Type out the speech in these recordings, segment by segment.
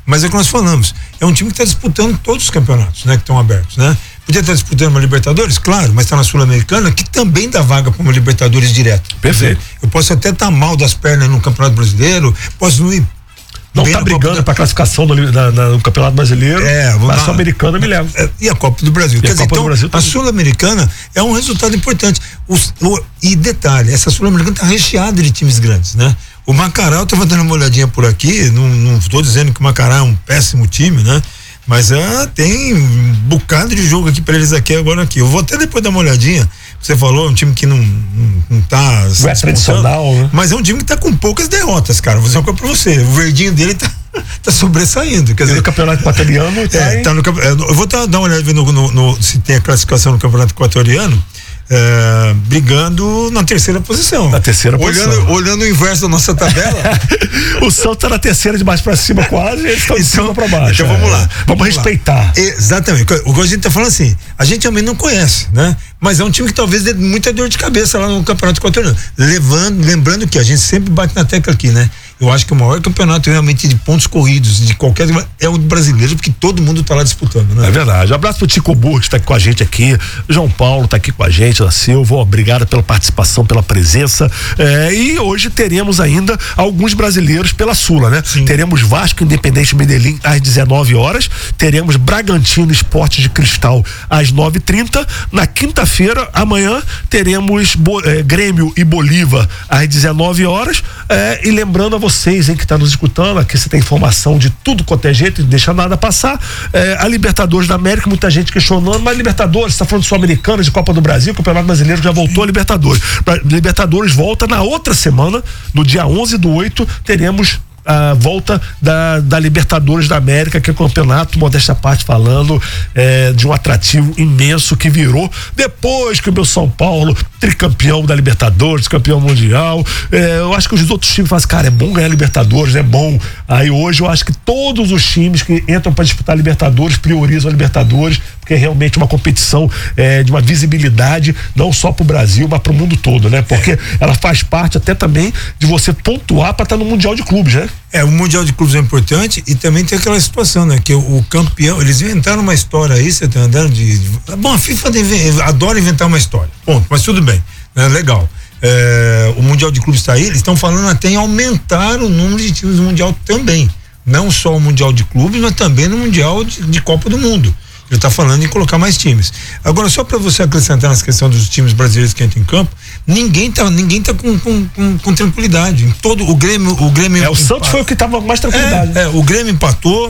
Mas é o que nós falamos, é um time que está disputando todos os campeonatos, né, que estão abertos, né? Podia estar disputando uma Libertadores, claro, mas está na Sul-Americana, que também dá vaga para uma Libertadores direto. Perfeito. Eu posso até estar mal das pernas no Campeonato Brasileiro, posso não ir. Não tá brigando para classificação no Campeonato Brasileiro, mas a Sul-Americana me leva. E a Copa do Brasil. Quer dizer, então, a Sul-Americana é um resultado importante. E detalhe, essa Sul-Americana está recheada de times grandes, né? O Macará, eu estava dando uma olhadinha por aqui, não estou dizendo que o Macará é um péssimo time, né? Mas tem um bocado de jogo aqui para eles agora aqui. Eu vou até depois dar uma olhadinha. Você falou, é um time que não tá... Não é tradicional, né? Mas é um time que tá com poucas derrotas, cara. Vou dizer uma coisa pra você. O verdinho dele tá sobressaindo. Quer dizer, no campeonato equatoriano tá no eu vou dar uma olhada se tem a classificação no campeonato equatoriano. Brigando na terceira posição. Na terceira posição. Olhando o inverso da nossa tabela. O Santos tá na terceira, de baixo pra cima quase, e eles estão de cima pra baixo. Então vamos lá. Vamos respeitar. Exatamente. O que a gente tá falando assim, a gente também não conhece, né? Mas é um time que talvez dê muita dor de cabeça lá no campeonato equatoriano. Lembrando que a gente sempre bate na tecla aqui, né? Eu acho que o maior campeonato realmente de pontos corridos de qualquer é o brasileiro, porque todo mundo tá lá disputando, né? É verdade. Um abraço pro Tico Burro, que tá aqui com a gente aqui. O João Paulo tá aqui com a gente, da Silva. Obrigado pela participação, pela presença. E hoje teremos ainda alguns brasileiros pela Sula, né? Sim. Teremos Vasco Independente Medellín às 19 horas. Teremos Bragantino Esporte de Cristal às 9h30. Na quinta-feira, amanhã, teremos Grêmio e Bolívar às 19 horas. E lembrando a vocês, que tá nos escutando, aqui você tem informação de tudo quanto é jeito, não deixa nada passar. A Libertadores da América, muita gente questionando, mas Libertadores, você tá falando de Sul-Americana, de Copa do Brasil, Campeonato Brasileiro já voltou a Libertadores. Libertadores volta na outra semana, no dia 11/8, teremos a volta da Libertadores da América, que é um campeonato, modéstia à parte falando, de um atrativo imenso que virou depois que o meu São Paulo, tricampeão da Libertadores, campeão mundial. Eu acho que os outros times falam assim, cara, é bom ganhar Libertadores, é bom. Aí hoje eu acho que todos os times que entram para disputar a Libertadores priorizam a Libertadores, porque é realmente uma competição de uma visibilidade, não só pro Brasil, mas pro mundo todo, né? Porque ela faz parte até também de você pontuar para estar no Mundial de Clubes, né? O Mundial de Clubes é importante e também tem aquela situação, né? Que o campeão, eles inventaram uma história aí, você tá andando bom, a FIFA adora inventar uma história, ponto, mas tudo bem, né? Legal. O Mundial de Clubes tá aí, eles estão falando até em aumentar o número de times do Mundial também, não só o Mundial de Clubes, mas também no Mundial de Copa do Mundo. Ele está falando em colocar mais times. Agora, só para você acrescentar nessa questão dos times brasileiros que entram em campo, ninguém tá com tranquilidade. O Grêmio o Santos foi o que estava com mais tranquilidade. O Grêmio empatou,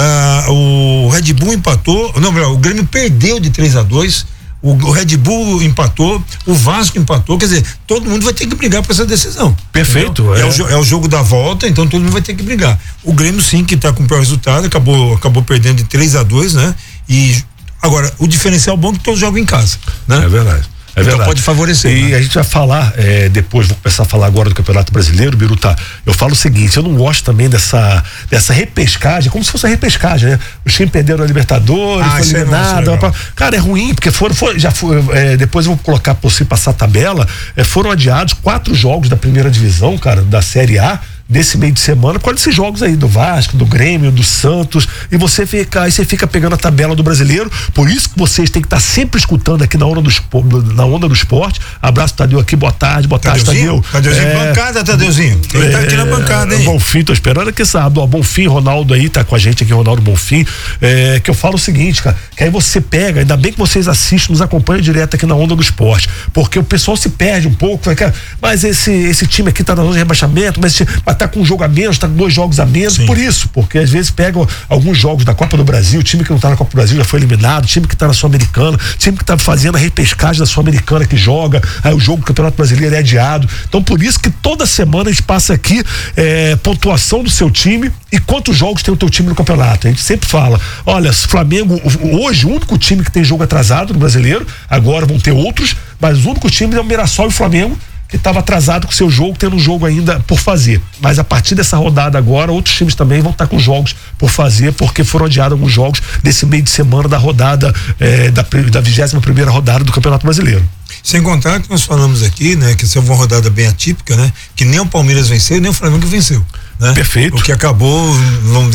o Red Bull empatou, o Grêmio perdeu de 3-2. O Red Bull empatou, o Vasco empatou, quer dizer, todo mundo vai ter que brigar por essa decisão. Perfeito. É o jogo da volta, então todo mundo vai ter que brigar. O Grêmio sim, que está com o pior resultado, acabou perdendo de 3-2, né? E agora, o diferencial bom é que todos jogam em casa, né? É verdade. Então pode favorecer. E a gente vai falar depois, vou começar a falar agora do Campeonato Brasileiro, Biruta. Eu falo o seguinte, eu não gosto também dessa repescagem, como se fosse a repescagem, né? Os times perderam a Libertadores, foi eliminado. Cara, é ruim, porque depois eu vou colocar pra você passar a tabela, foram adiados 4 jogos da primeira divisão, cara, da Série A, desse meio de semana, qual desses jogos aí do Vasco, do Grêmio, do Santos, e você fica pegando a tabela do brasileiro. Por isso que vocês têm que estar sempre escutando aqui na Onda do Esporte. Abraço, Tadeu, aqui, boa tarde, Tadeu. Tadeuzinho, bancada, Tadeuzinho. Ele tá aqui na bancada, hein? Bonfim, tô esperando aqui, sabe? Bonfim, Ronaldo aí, tá com a gente aqui, Ronaldo Bonfim, que eu falo o seguinte, cara, que aí você pega, ainda bem que vocês assistem, nos acompanham direto aqui na Onda do Esporte, porque o pessoal se perde um pouco, mas esse time aqui tá na zona de rebaixamento, mas tá com um jogo a menos, tá com 2 jogos a menos. Sim. Por isso, porque às vezes pegam alguns jogos da Copa do Brasil, o time que não tá na Copa do Brasil já foi eliminado, o time que tá na Sul-Americana, o time que tá fazendo a repescagem da Sul-Americana que joga, aí o jogo do Campeonato Brasileiro é adiado. Então por isso que toda semana a gente passa aqui pontuação do seu time e quantos jogos tem o teu time no campeonato. A gente sempre fala, olha, Flamengo, hoje o único time que tem jogo atrasado no Brasileiro, agora vão ter outros, mas o único time é o Mirassol e o Flamengo, que estava atrasado com o seu jogo, tendo um jogo ainda por fazer. Mas a partir dessa rodada agora, outros times também vão estar com jogos por fazer, porque foram adiados alguns jogos desse meio de semana da rodada, da 21ª rodada do Campeonato Brasileiro. Sem contar que nós falamos aqui, né, que essa é uma rodada bem atípica, né, que nem o Palmeiras venceu, nem o Flamengo venceu, né? Perfeito. O que acabou, vamos